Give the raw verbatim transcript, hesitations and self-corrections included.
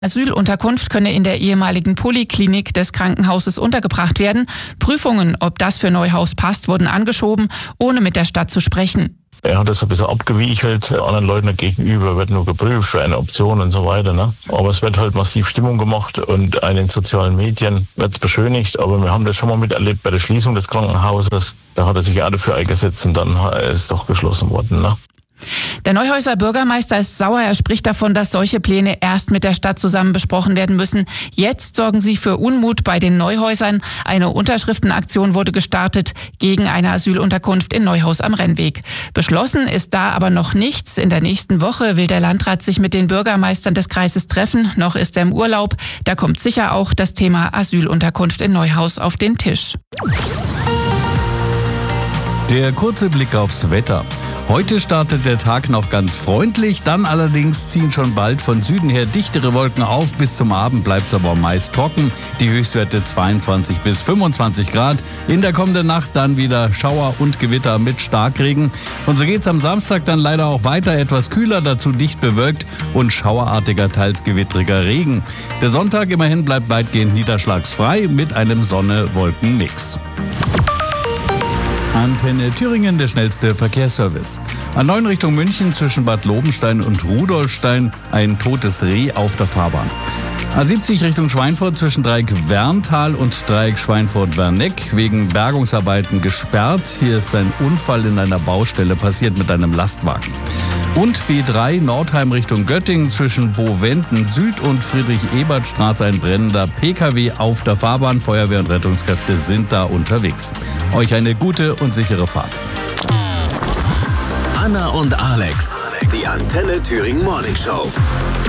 Asylunterkunft könne in der ehemaligen Poliklinik des Krankenhauses untergebracht werden. Prüfungen, ob das für Neuhaus passt, wurden angeschoben, ohne mit der Stadt zu sprechen. Er hat das ein bisschen abgewiechelt, anderen Leuten gegenüber wird nur geprüft für eine Option und so weiter. Ne? Aber es wird halt massiv Stimmung gemacht und in den sozialen Medien wird es beschönigt. Aber wir haben das schon mal miterlebt bei der Schließung des Krankenhauses. Da hat er sich auch dafür eingesetzt und dann ist es doch geschlossen worden. Ne? Der Neuhäuser Bürgermeister ist sauer. Er spricht davon, dass solche Pläne erst mit der Stadt zusammen besprochen werden müssen. Jetzt sorgen sie für Unmut bei den Neuhäusern. Eine Unterschriftenaktion wurde gestartet gegen eine Asylunterkunft in Neuhaus am Rennweg. Beschlossen ist da aber noch nichts. In der nächsten Woche will der Landrat sich mit den Bürgermeistern des Kreises treffen. Noch ist er im Urlaub. Da kommt sicher auch das Thema Asylunterkunft in Neuhaus auf den Tisch. Der kurze Blick aufs Wetter. Heute startet der Tag noch ganz freundlich, dann allerdings ziehen schon bald von Süden her dichtere Wolken auf. Bis zum Abend bleibt es aber meist trocken. Die Höchstwerte zweiundzwanzig bis fünfundzwanzig Grad. In der kommenden Nacht dann wieder Schauer und Gewitter mit Starkregen. Und so geht's am Samstag dann leider auch weiter, etwas kühler, dazu dicht bewölkt und schauerartiger, teils gewittriger Regen. Der Sonntag immerhin bleibt weitgehend niederschlagsfrei mit einem Sonne-Wolken-Mix. Antenne Thüringen, der schnellste Verkehrsservice. A neun Richtung München zwischen Bad Lobenstein und Rudolfstein ein totes Reh auf der Fahrbahn. A siebzig Richtung Schweinfurt zwischen Dreieck Werntal und Dreieck Schweinfurt-Werneck wegen Bergungsarbeiten gesperrt. Hier ist ein Unfall in einer Baustelle passiert mit einem Lastwagen. Und B drei Nordheim Richtung Göttingen zwischen Bovenden Süd und Friedrich-Ebert-Straße ein brennender P K W auf der Fahrbahn. Feuerwehr und Rettungskräfte sind da unterwegs. Euch eine gute und sichere Fahrt. Anna und Alex, die Antenne Thüringen Morning Show.